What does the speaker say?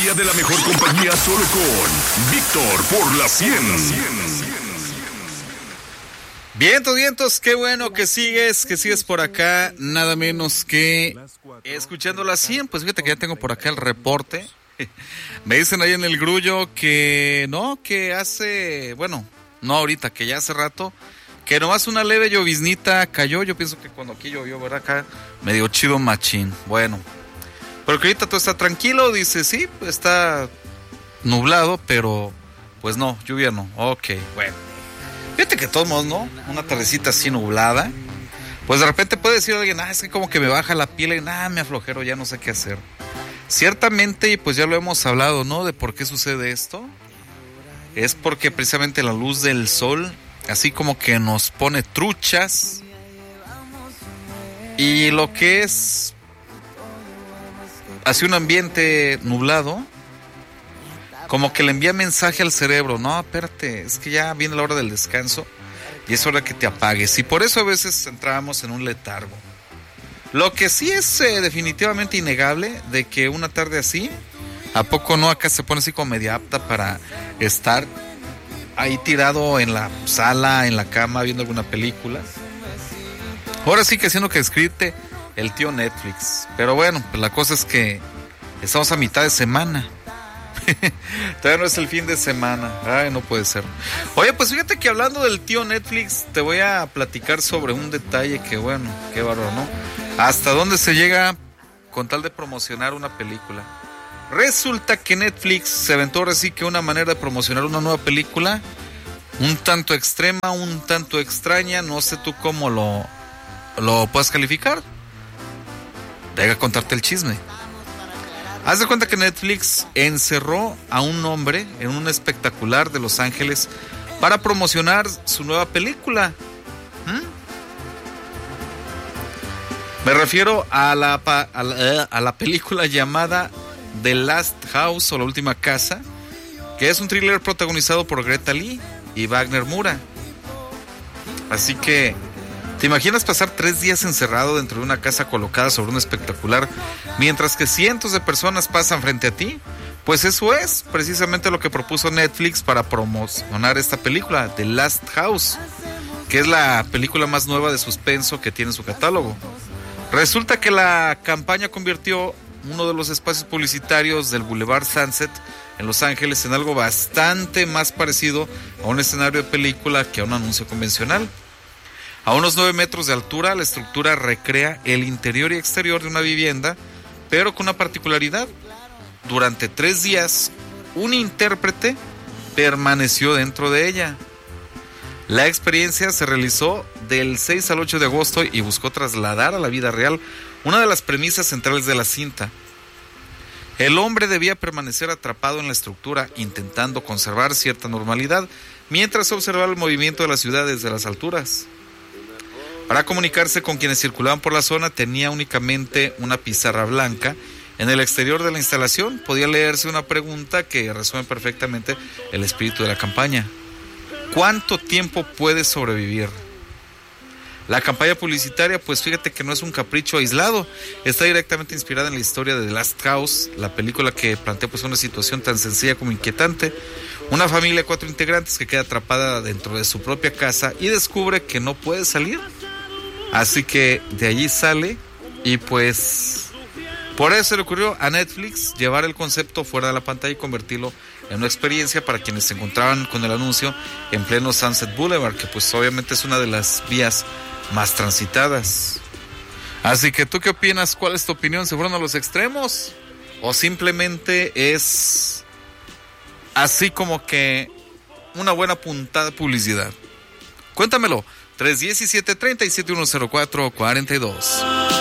día de la mejor compañía solo con Víctor por la 100. Vientos, qué bueno que sigues por acá, nada menos que escuchando la 100. Pues fíjate que ya tengo por acá el reporte. Me dicen ahí en el grullo que no, que hace, bueno, no ahorita, que ya hace rato, que nomás una leve lloviznita cayó. Yo pienso que cuando aquí llovió, ¿verdad? Acá medio chido machín. Bueno, pero que ahorita todo está tranquilo, dice, sí, está nublado, pero pues no, lluvia no. Ok, bueno. Fíjate que de todos modos, ¿no? Una tardecita así nublada, pues de repente puede decir alguien, es que como que me baja la piel y me aflojero, ya no sé qué hacer. Ciertamente, y pues ya lo hemos hablado, ¿no? De por qué sucede esto. Es porque precisamente la luz del sol, así como que nos pone truchas. Y lo que es así un ambiente nublado, como que le envía mensaje al cerebro, no, espérate, es que ya viene la hora del descanso y es hora que te apagues. Y por eso a veces entramos en un letargo. Lo que sí es definitivamente innegable de que una tarde así, ¿a poco no acá se pone así como media apta para estar ahí tirado en la sala, en la cama, viendo alguna película? Ahora sí que haciendo que escribe el tío Netflix. Pero bueno, pues la cosa es que estamos a mitad de semana. Todavía no es el fin de semana. Ay, no puede ser. Oye, pues fíjate que hablando del tío Netflix, te voy a platicar sobre un detalle que, bueno, qué bárbaro, ¿no? Hasta dónde se llega con tal de promocionar una película. Resulta que Netflix se aventó ahora sí que una manera de promocionar una nueva película un tanto extrema, un tanto extraña. No sé tú cómo lo puedes calificar. Deja contarte el chisme. Haz de cuenta que Netflix encerró a un hombre en un espectacular de Los Ángeles para promocionar su nueva película. Me refiero a la película llamada The Last House o La Última Casa, que es un thriller protagonizado por Greta Lee y Wagner Moura. Así que ¿te imaginas pasar 3 días encerrado dentro de una casa colocada sobre un espectacular mientras que cientos de personas pasan frente a ti? Pues eso es precisamente lo que propuso Netflix para promocionar esta película, The Last House, que es la película más nueva de suspenso que tiene en su catálogo. Resulta que la campaña convirtió uno de los espacios publicitarios del Boulevard Sunset en Los Ángeles en algo bastante más parecido a un escenario de película que a un anuncio convencional. A unos 9 metros de altura, la estructura recrea el interior y exterior de una vivienda, pero con una particularidad. Durante 3 días, un intérprete permaneció dentro de ella. La experiencia se realizó del 6 al 8 de agosto y buscó trasladar a la vida real una de las premisas centrales de la cinta. El hombre debía permanecer atrapado en la estructura, intentando conservar cierta normalidad, mientras observaba el movimiento de la ciudad desde las alturas. Para comunicarse con quienes circulaban por la zona tenía únicamente una pizarra blanca. En el exterior de la instalación podía leerse una pregunta que resume perfectamente el espíritu de la campaña. ¿Cuánto tiempo puedes sobrevivir? La campaña publicitaria, pues fíjate que no es un capricho aislado, está directamente inspirada en la historia de The Last House, la película que plantea pues una situación tan sencilla como inquietante. Una familia de 4 integrantes que queda atrapada dentro de su propia casa y descubre que no puede salir. Así que de allí sale y pues por eso se le ocurrió a Netflix llevar el concepto fuera de la pantalla y convertirlo en una experiencia para quienes se encontraban con el anuncio en pleno Sunset Boulevard, que pues obviamente es una de las vías más transitadas. Así que ¿tú qué opinas? ¿Cuál es tu opinión? ¿Se fueron a los extremos? ¿O simplemente es así como que una buena puntada de publicidad? Cuéntamelo. 317-37104-42.